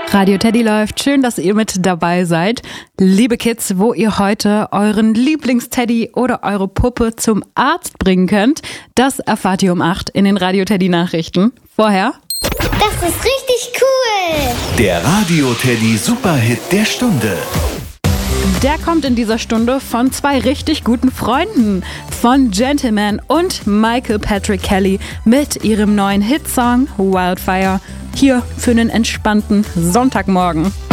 Radio Teddy läuft. Schön, dass ihr mit dabei seid. Liebe Kids, wo ihr heute euren Lieblingsteddy oder eure Puppe zum Arzt bringen könnt, das erfahrt ihr um 8 in den Radio Teddy Nachrichten. Vorher... Das ist richtig cool! Der Radio Teddy Superhit der Stunde. Der kommt in dieser Stunde von zwei richtig guten Freunden, von Gentleman und Michael Patrick Kelly mit ihrem neuen Hitsong Wildfire. Hier für einen entspannten Sonntagmorgen.